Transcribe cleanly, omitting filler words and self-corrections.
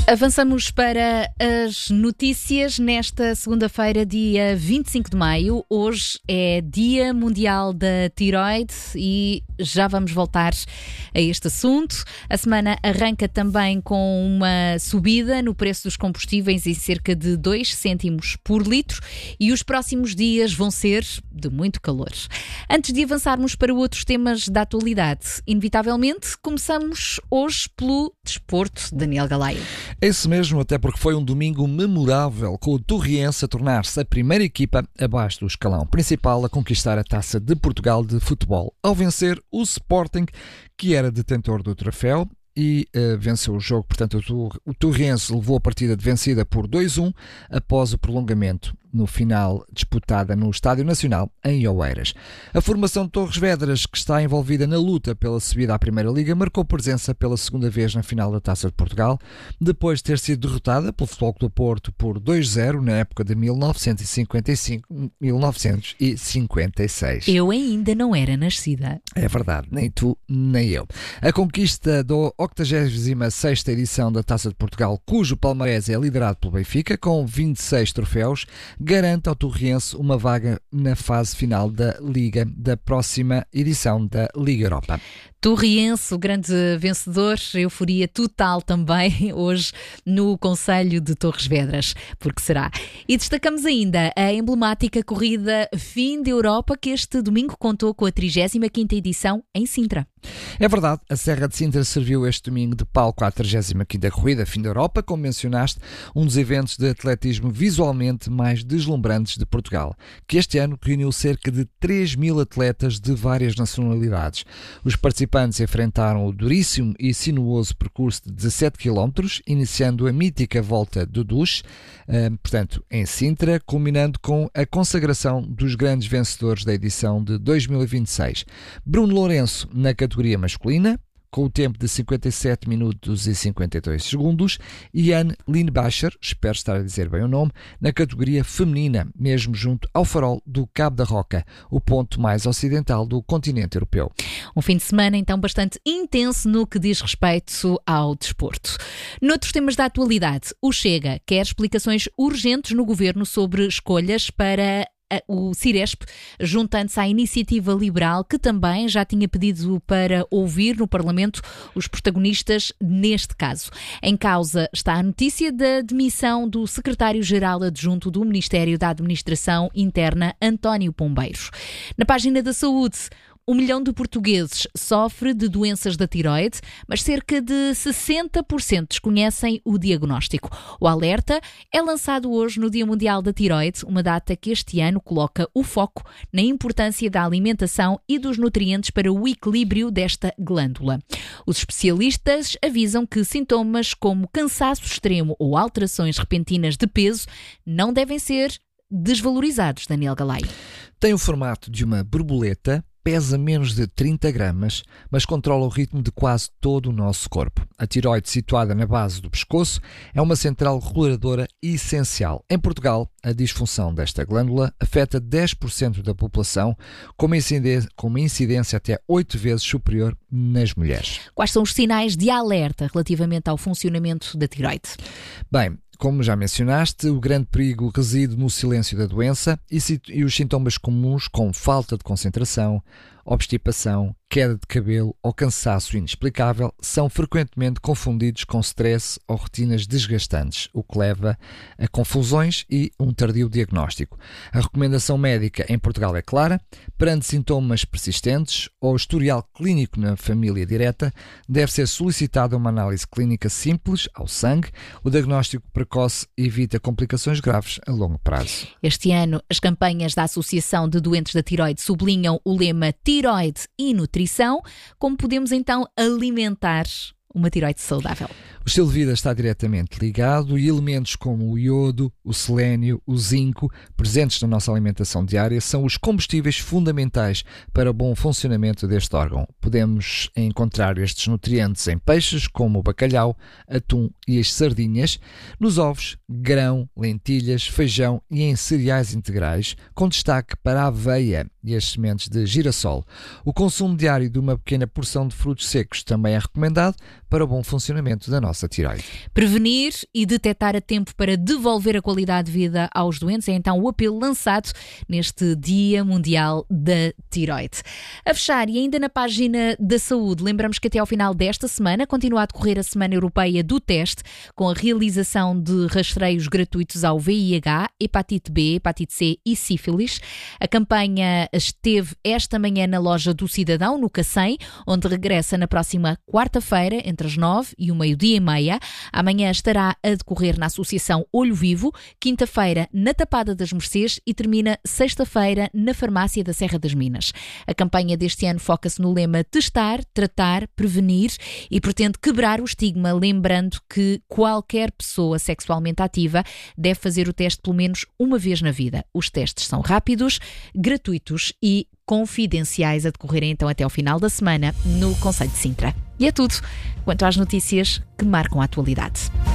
Avançamos para as notícias nesta segunda-feira, dia 25 de maio. Hoje é Dia Mundial da Tiroide e já vamos voltar a este assunto. A semana arranca também com uma subida no preço dos combustíveis em cerca de 2 cêntimos por litro e os próximos dias vão ser de muito calor. Antes de avançarmos para outros temas da atualidade, inevitavelmente começamos hoje pelo desporto. Daniel Galaio. É isso mesmo, até porque foi um domingo memorável, com o Torriense a tornar-se a primeira equipa abaixo do escalão principal a conquistar a Taça de Portugal de futebol, ao vencer o Sporting, que era detentor do troféu, e venceu o jogo. Portanto, o Torriense levou a partida de vencida por 2-1 após o prolongamento, no final disputada no Estádio Nacional, em Oeiras. A formação de Torres Vedras, que está envolvida na luta pela subida à Primeira Liga, marcou presença pela segunda vez na final da Taça de Portugal, depois de ter sido derrotada pelo Futebol Clube do Porto por 2-0 na época de 1955-1956. Eu ainda não era nascida. É verdade, nem tu, nem eu. A conquista da 86ª edição da Taça de Portugal, cujo palmarés é liderado pelo Benfica, com 26 troféus, garante ao Torriense uma vaga na fase final da Liga, da próxima edição da Liga Europa. Torriense, o grande vencedor, euforia total também hoje no Concelho de Torres Vedras, porque será. E destacamos ainda a emblemática corrida Fim da Europa, que este domingo contou com a 35ª edição em Sintra. É verdade, a Serra de Sintra serviu este domingo de palco à 35ª corrida Fim da Europa, como mencionaste, um dos eventos de atletismo visualmente mais deslumbrantes de Portugal, que este ano reuniu cerca de 3.000 atletas de várias nacionalidades. Os participantes enfrentaram o duríssimo e sinuoso percurso de 17 km, iniciando a mítica volta do Duche, portanto, em Sintra, culminando com a consagração dos grandes vencedores da edição de 2026. Bruno Lourenço, na categoria masculina, com o tempo de 57 minutos e 52 segundos, e Anne Lindbacher, espero estar a dizer bem o nome, na categoria feminina, mesmo junto ao farol do Cabo da Roca, o ponto mais ocidental do continente europeu. Um fim de semana, então, bastante intenso no que diz respeito ao desporto. Noutros temas da atualidade, o Chega quer explicações urgentes no governo sobre escolhas para o Ciresp, juntando-se à Iniciativa Liberal, que também já tinha pedido para ouvir no Parlamento os protagonistas neste caso. Em causa está a notícia da demissão do secretário-geral adjunto do Ministério da Administração Interna, António Pombeiros. Na página da saúde, 1 milhão de portugueses sofre de doenças da tiroide, mas cerca de 60% desconhecem o diagnóstico. O alerta é lançado hoje no Dia Mundial da Tiroide, uma data que este ano coloca o foco na importância da alimentação e dos nutrientes para o equilíbrio desta glândula. Os especialistas avisam que sintomas como cansaço extremo ou alterações repentinas de peso não devem ser desvalorizados. Daniel Galaio. Tem o formato de uma borboleta, pesa menos de 30 gramas, mas controla o ritmo de quase todo o nosso corpo. A tiroide, situada na base do pescoço, é uma central reguladora essencial. Em Portugal, a disfunção desta glândula afeta 10% da população, com uma incidência até 8 vezes superior nas mulheres. Quais são os sinais de alerta relativamente ao funcionamento da tiroide? Bem, como já mencionaste, o grande perigo reside no silêncio da doença e os sintomas comuns, como falta de concentração, obstipação, queda de cabelo ou cansaço inexplicável, são frequentemente confundidos com stress ou rotinas desgastantes, o que leva a confusões e um tardio diagnóstico. A recomendação médica em Portugal é clara: perante sintomas persistentes ou historial clínico na família direta, deve ser solicitada uma análise clínica simples ao sangue. O diagnóstico precoce evita complicações graves a longo prazo. Este ano, as campanhas da Associação de Doentes da Tiroide sublinham o lema Tiroide e Nutrição. Como podemos então alimentar uma tiroide saudável? O estilo de vida está diretamente ligado e elementos como o iodo, o selénio, o zinco, presentes na nossa alimentação diária, são os combustíveis fundamentais para o bom funcionamento deste órgão. Podemos encontrar estes nutrientes em peixes como o bacalhau, atum e as sardinhas, nos ovos, grão, lentilhas, feijão e em cereais integrais, com destaque para a aveia e as sementes de girassol. O consumo diário de uma pequena porção de frutos secos também é recomendado para o bom funcionamento da nossa tireoide. Prevenir e detectar a tempo para devolver a qualidade de vida aos doentes é então o apelo lançado neste Dia Mundial da Tireoide. A fechar, e ainda na página da saúde, lembramos que até ao final desta semana continua a decorrer a Semana Europeia do Teste, com a realização de rastreios gratuitos ao VIH, hepatite B, hepatite C e sífilis. A campanha esteve esta manhã na loja do Cidadão, no Cacém, onde regressa na próxima quarta-feira, entre as 9 e o meio-dia e meia. Amanhã estará a decorrer na Associação Olho Vivo, quinta-feira na Tapada das Mercês e termina sexta-feira na Farmácia da Serra das Minas. A campanha deste ano foca-se no lema testar, tratar, prevenir e pretende quebrar o estigma, lembrando que qualquer pessoa sexualmente ativa deve fazer o teste pelo menos uma vez na vida. Os testes são rápidos, gratuitos e confidenciais, a decorrerem então até ao final da semana no Concelho de Sintra. E é tudo quanto às notícias que marcam a atualidade.